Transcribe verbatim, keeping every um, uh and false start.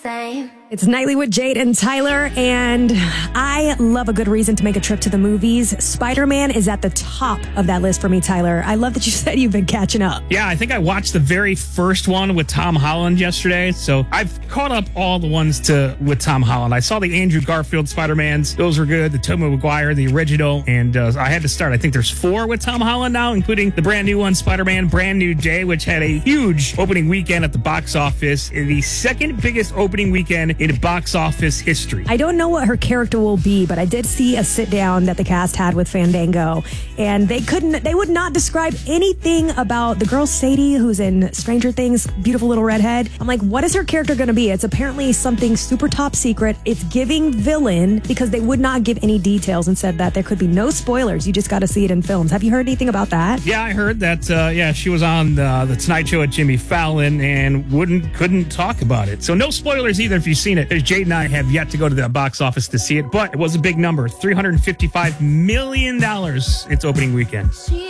same. It's Nightly with Jade and Tyler, and I love a good reason to make a trip to the movies. Spider-Man is at the top of that list for me, Tyler. I love that you said you've been catching up. Yeah, I think I watched the very first one with Tom Holland yesterday, so I've caught up all the ones to with Tom Holland. I saw the Andrew Garfield Spider-Mans. Those were good. The Tobey Maguire, the original, and uh, I had to start. I think there's four with Tom Holland now, including the brand new one, Spider-Man Brand New Day, which had a huge opening weekend at the box office. The second biggest opening weekend in box office history. I don't know what her character will be, but I did see a sit down that the cast had with Fandango, and they couldn't, they would not describe anything about the girl Sadie, who's in Stranger Things, beautiful little redhead. I'm like, what is her character going to be? It's apparently something super top secret. It's giving villain because they would not give any details and said that there could be no spoilers. You just got to see it in films. Have you heard anything about that? Yeah, I heard that. Uh, yeah, she was on uh, the Tonight Show with Jimmy Fallon and wouldn't couldn't talk about it. So no spoilers either if you've seen it. Jade and I have yet to go to the box office to see it, but it was a big number, three hundred fifty-five million dollars its opening weekend.